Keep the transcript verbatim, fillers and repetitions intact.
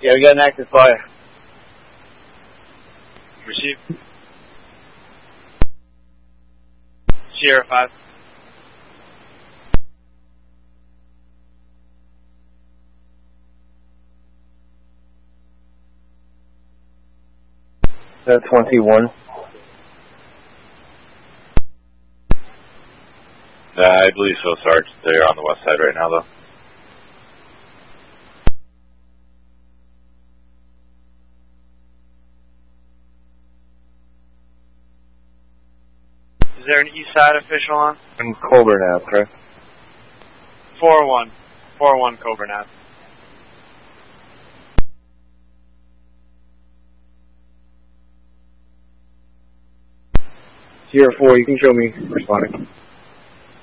Yeah, we got an active fire. Receive. Sierra five. Uh, twenty-one. Uh, I believe so, Sarge. They're on the west side right now, though. Is there an east side official on? And Colburn Ave, correct? four one. four one Colburn Ave. Sierra four, you can show me responding.